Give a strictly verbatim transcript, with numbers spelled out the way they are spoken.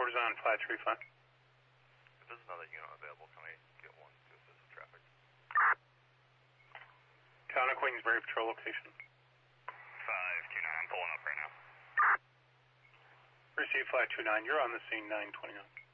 headquarters on five three five. If there's another unit available, can I get one to assist with traffic? Town of Queensbury patrol location. five two nine, pulling up right now. Receive five two nine, you're on the scene nine twenty-nine.